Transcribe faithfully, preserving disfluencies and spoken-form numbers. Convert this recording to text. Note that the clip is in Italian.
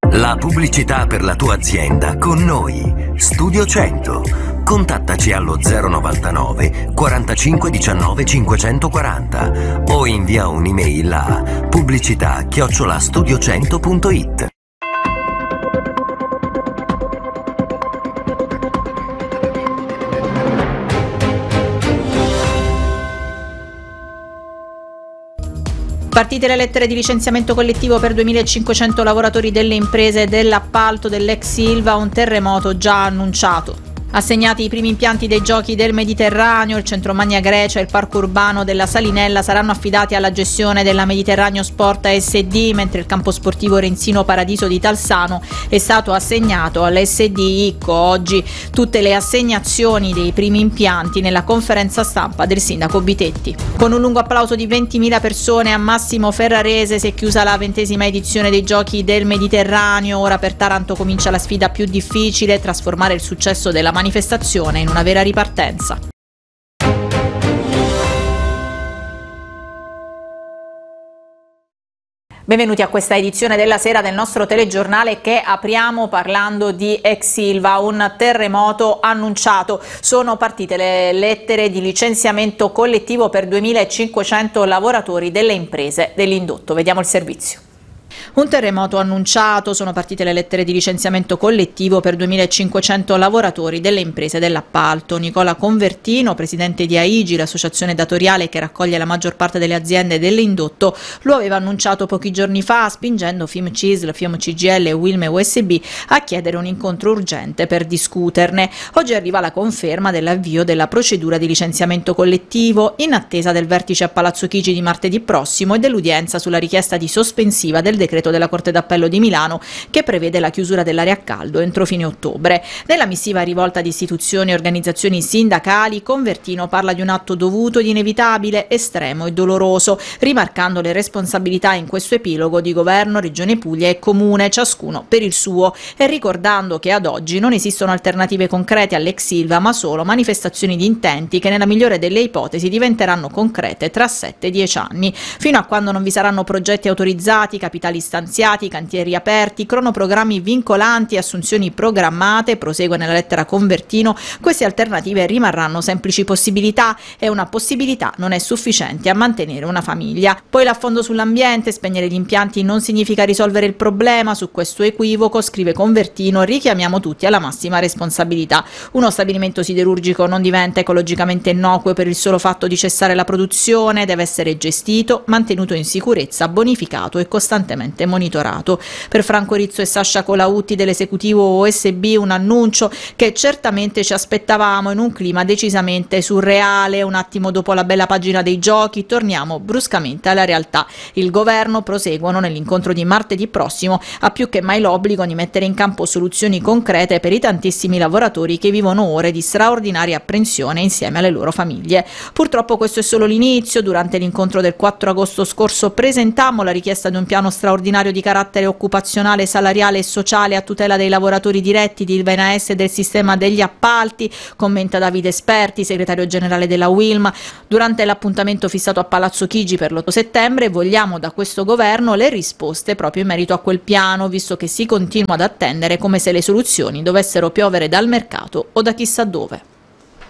La pubblicità per la tua azienda con noi. Studio cento. Contattaci allo zero novantanove quarantacinque diciannove cinquecentoquaranta o invia un'email a pubblicità chiocciola studiocento punto it. Partite le lettere di licenziamento collettivo per duemilacinquecento lavoratori delle imprese dell'appalto dell'ex Ilva, un terremoto già annunciato. Assegnati i primi impianti dei giochi del Mediterraneo, il Centro Magna Grecia e il Parco Urbano della Salinella saranno affidati alla gestione della Mediterraneo Sport A S D, mentre il campo sportivo Renzino Paradiso di Talsano è stato assegnato all'S D Icco. Oggi tutte le assegnazioni dei primi impianti nella conferenza stampa del sindaco Bitetti. Con un lungo applauso di ventimila persone a Massimo Ferrarese si è chiusa la ventesima edizione dei giochi del Mediterraneo. Ora per Taranto comincia la sfida più difficile: trasformare il successo della manifestazione in una vera ripartenza. Benvenuti a questa edizione della sera del nostro telegiornale che apriamo parlando di ex Ilva, un terremoto annunciato. Sono partite le lettere di licenziamento collettivo per duemilacinquecento lavoratori delle imprese dell'indotto. Vediamo il servizio. Un terremoto annunciato, sono partite le lettere di licenziamento collettivo per duemilacinquecento lavoratori delle imprese dell'appalto. Nicola Convertino, presidente di A I G I, l'associazione datoriale che raccoglie la maggior parte delle aziende dell'indotto, lo aveva annunciato pochi giorni fa, spingendo FIMCISL, FIOM-C G I L e Wilm e U S B a chiedere un incontro urgente per discuterne. Oggi arriva la conferma dell'avvio della procedura di licenziamento collettivo, in attesa del vertice a Palazzo Chigi di martedì prossimo e dell'udienza sulla richiesta di sospensiva del decreto della Corte d'Appello di Milano che prevede la chiusura dell'area a caldo entro fine ottobre. Nella missiva rivolta ad istituzioni e organizzazioni sindacali, Convertino parla di un atto dovuto ed inevitabile, estremo e doloroso, rimarcando le responsabilità in questo epilogo di governo, Regione Puglia e Comune, ciascuno per il suo, e ricordando che ad oggi non esistono alternative concrete all'ex Ilva, ma solo manifestazioni di intenti che nella migliore delle ipotesi diventeranno concrete tra sette dieci anni, fino a quando non vi saranno progetti autorizzati, capitali stanziati, cantieri aperti, cronoprogrammi vincolanti, assunzioni programmate. Prosegue nella lettera Convertino: queste alternative rimarranno semplici possibilità e una possibilità non è sufficiente a mantenere una famiglia. Poi l'affondo sull'ambiente: spegnere gli impianti non significa risolvere il problema. Su questo equivoco, scrive Convertino, richiamiamo tutti alla massima responsabilità. Uno stabilimento siderurgico non diventa ecologicamente innocuo per il solo fatto di cessare la produzione, deve essere gestito, mantenuto in sicurezza, bonificato e costantemente monitorato. Per Franco Rizzo e Sasha Colautti dell'esecutivo O S B un annuncio che certamente ci aspettavamo in un clima decisamente surreale. Un attimo dopo la bella pagina dei giochi torniamo bruscamente alla realtà. Il governo, proseguono nell'incontro di martedì prossimo, ha più che mai l'obbligo di mettere in campo soluzioni concrete per i tantissimi lavoratori che vivono ore di straordinaria apprensione insieme alle loro famiglie. Purtroppo questo è solo l'inizio. Durante l'incontro del quattro agosto scorso presentammo la richiesta di un piano straordinario di carattere occupazionale, salariale e sociale a tutela dei lavoratori diretti di Ilva N A S e del sistema degli appalti, commenta Davide Esperti, segretario generale della Wilm. Durante l'appuntamento fissato a Palazzo Chigi per l'otto settembre vogliamo da questo governo le risposte proprio in merito a quel piano, visto che si continua ad attendere come se le soluzioni dovessero piovere dal mercato o da chissà dove.